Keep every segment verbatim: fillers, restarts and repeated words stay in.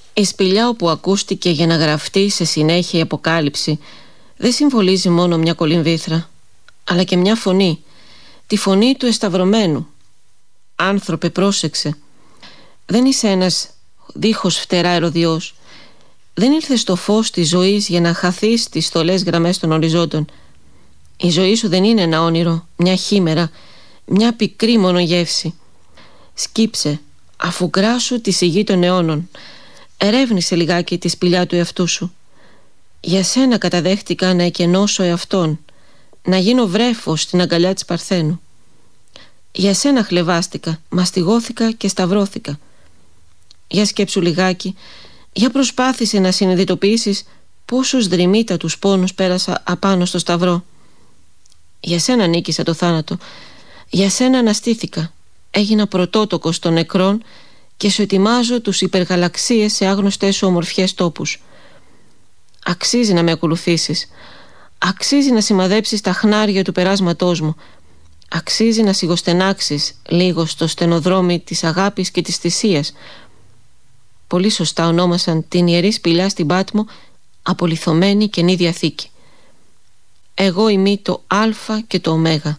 Η σπηλιά όπου ακούστηκε για να γραφτεί σε συνέχεια η Αποκάλυψη δεν συμβολίζει μόνο μια κολυμβήθρα, αλλά και μια φωνή, τη φωνή του εσταυρωμένου. Άνθρωπε, πρόσεξε. Δεν είσαι ένας δίχως φτερά ερωδιός. Δεν ήλθες στο φως της ζωής για να χαθείς στις στολές γραμμές των οριζόντων. Η ζωή σου δεν είναι ένα όνειρο, μια χήμερα, μια πικρή μόνο γεύση. Σκύψε, αφουγκράσου τη σιγή των αιώνων. Ερεύνησε λιγάκι τη σπηλιά του εαυτού σου. Για σένα καταδέχτηκα να εκενώσω εαυτόν, να γίνω βρέφος στην αγκαλιά της Παρθένου. Για σένα χλεβάστηκα, μαστιγώθηκα και σταυρώθηκα. Για σκέψου λιγάκι, για προσπάθησε να συνειδητοποιήσεις πόσους δρυμύτατους πόνους πέρασα απάνω στο σταυρό. Για σένα νίκησα το θάνατο, για σένα αναστήθηκα, έγινα πρωτότοκος των νεκρών και σου ετοιμάζω τους υπεργαλαξίες σε άγνωστες σου ομορφιές τόπους. Αξίζει να με ακολουθήσεις, αξίζει να σημαδέψεις τα χνάρια του περάσματός μου, αξίζει να σιγοστενάξεις λίγο στο στενοδρόμι της αγάπης και της θυσίας. Πολύ σωστά ονόμασαν την ιερή σπηλιά στην Πάτμο απολιθωμένη Καινή Διαθήκη. Εγώ είμαι το Α και το Ω.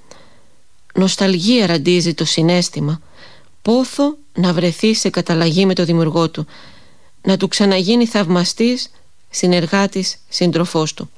Νοσταλγία ραντίζει το συναίσθημα, πόθο να βρεθεί σε καταλλαγή με το δημιουργό του, να του ξαναγίνει θαυμαστής, συνεργάτης, σύντροφός του.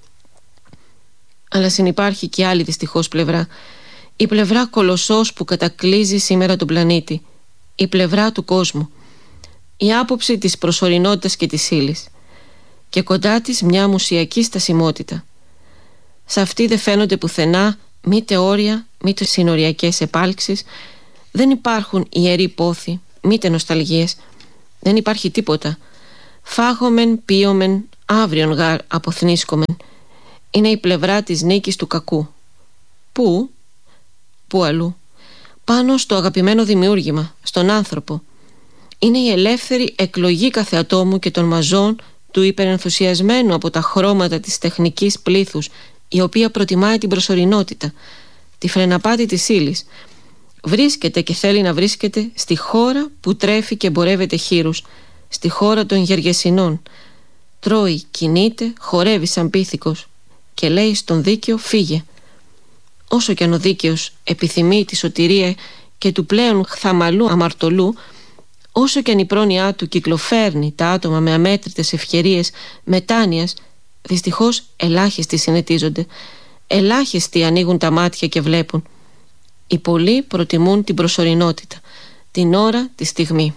Αλλά συνυπάρχει και άλλη δυστυχώς πλευρά, η πλευρά κολοσσός που κατακλείζει σήμερα τον πλανήτη, η πλευρά του κόσμου, η άποψη της προσωρινότητας και της ύλης, και κοντά της μια μουσιακή στασιμότητα. Σε αυτή δεν φαίνονται πουθενά μήτε όρια, μήτε συνοριακές επάλξεις, δεν υπάρχουν ιεροί πόθοι, μήτε νοσταλγίες, δεν υπάρχει τίποτα. Φάγομεν, πίωμεν, αύριον γάρ αποθνίσκομεν. Είναι η πλευρά της νίκης του κακού. Πού? Πού αλλού? Πάνω στο αγαπημένο δημιούργημα, στον άνθρωπο. Είναι η ελεύθερη εκλογή κάθε ατόμου και των μαζών του υπερενθουσιασμένου από τα χρώματα της τεχνικής πλήθους, η οποία προτιμάει την προσωρινότητα, τη φρεναπάτη της ύλης. Βρίσκεται και θέλει να βρίσκεται στη χώρα που τρέφει και εμπορεύεται χείρους, στη χώρα των γεργεσινών. Τρώει, κινείται, χορεύει σαν πίθηκος και λέει στον δίκαιο φύγε. Όσο κι αν ο δίκαιος επιθυμεί τη σωτηρία και του πλέον χθαμαλού αμαρτωλού, όσο κι αν η πρόνοιά του κυκλοφέρνει τα άτομα με αμέτρητες ευκαιρίες μετάνοιας, δυστυχώς ελάχιστοι συνετίζονται, ελάχιστοι ανοίγουν τα μάτια και βλέπουν. Οι πολλοί προτιμούν την προσωρινότητα, την ώρα, τη στιγμή.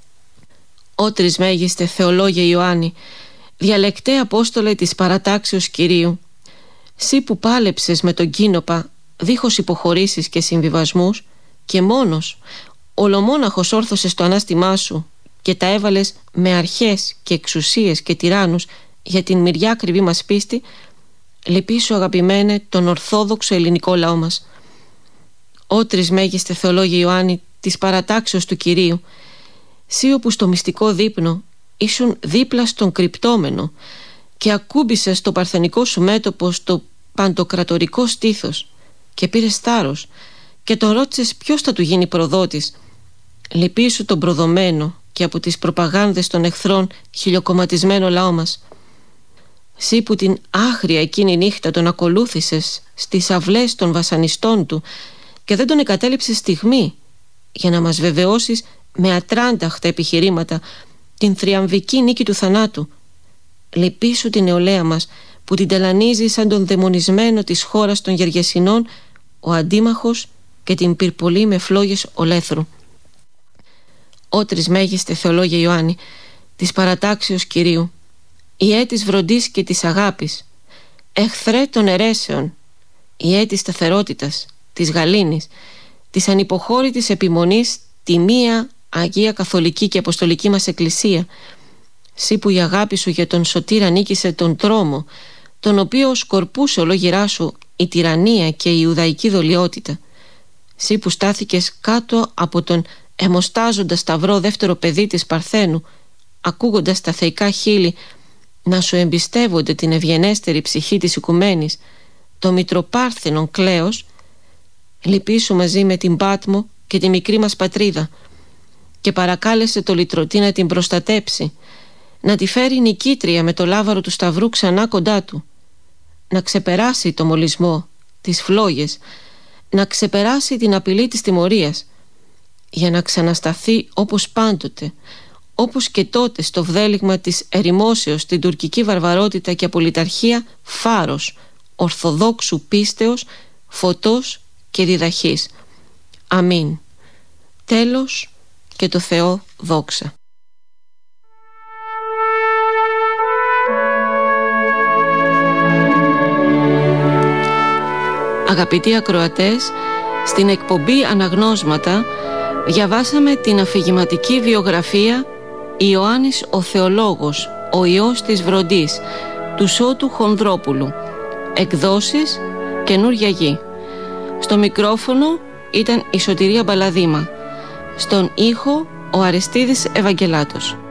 Ω τρισμέγιστε Θεολόγε Ιωάννη, διαλεκτέ Απόστολε της παρατάξεως Κυρίου, σύ που πάλεψες με τον κίνοπα δίχως υποχωρήσεις και συμβιβασμούς και μόνος, ολομόναχος όρθωσες το ανάστημά σου και τα έβαλες με αρχές και εξουσίες και τυράννους για την μυριά ακριβή μας πίστη, λυπήσου αγαπημένε τον ορθόδοξο ελληνικό λαό μας. Ω τρισμέγιστε Θεολόγε Ιωάννη της παρατάξεως του Κυρίου, σύ όπου στο μυστικό δείπνο ήσουν δίπλα στον κρυπτόμενο και ακούμπησες το παρθενικό σου μέτωπο στο παντοκρατορικό στήθος και πήρες θάρρος και τον ρώτησες ποιος θα του γίνει προδότης. Λυπήσου τον προδομένο και από τις προπαγάνδες των εχθρών χιλιοκομματισμένο λαό μας. Σύ που την άχρια εκείνη νύχτα τον ακολούθησες στις αυλές των βασανιστών του και δεν τον εκατέλειψες στιγμή για να μας βεβαιώσεις με ατράνταχτα επιχειρήματα την θριαμβική νίκη του θανάτου. Λυπήσου την νεολαία μας που την ταλανίζει σαν τον δαιμονισμένο της χώρας των Γεργεσινών ο αντίμαχος και την πυρπολεί με φλόγες ολέθρου. Ω τρισμέγιστε Θεολόγε Ιωάννη της παρατάξεως Κυρίου, ιέ της βροντής και της αγάπης, εχθρέ των αιρέσεων, ιέ της σταθερότητας, της γαλήνης, της ανυποχώρητης επιμονής τη μία Αγία Καθολική και Αποστολική μας Εκκλησία, σύ που η αγάπη σου για τον Σωτήρα νίκησε τον τρόμο, τον οποίο σκορπούσε ολόγυρά σου η τυραννία και η Ιουδαϊκή δολιότητα, σύ που στάθηκες κάτω από τον αιμοστάζοντα σταυρό δεύτερο παιδί της Παρθένου, ακούγοντας τα θεϊκά χείλη να σου εμπιστεύονται την ευγενέστερη ψυχή της οικουμένης, το Μητροπάρθενον κλέος. Λυπήσου μαζί με την Πάτμο και τη μικρή μας πατρίδα και παρακάλεσε το λυτρωτή να την προστατέψει να τη φέρει νικήτρια με το λάβαρο του σταυρού ξανά κοντά του, να ξεπεράσει το μολυσμό, τις φλόγες, να ξεπεράσει την απειλή της τιμωρίας, για να ξανασταθεί όπως πάντοτε, όπως και τότε στο βδέλιγμα της ερημώσεως στην τουρκική βαρβαρότητα και απολυταρχία, φάρος ορθοδόξου πίστεως, φωτός και διδαχής. Αμήν. Τέλος και το Θεό δόξα. Αγαπητοί ακροατές, στην εκπομπή Αναγνώσματα διαβάσαμε την αφηγηματική βιογραφία Ιωάννης ο Θεολόγος, ο Υιός της Βροντής, του Σώτου Χονδρόπουλου. Εκδόσεις Καινούρια Γη. Στο μικρόφωνο ήταν η Σωτηρία Μπαλαδήμα. Στον ήχο ο Αριστίδης Ευαγγελάτος.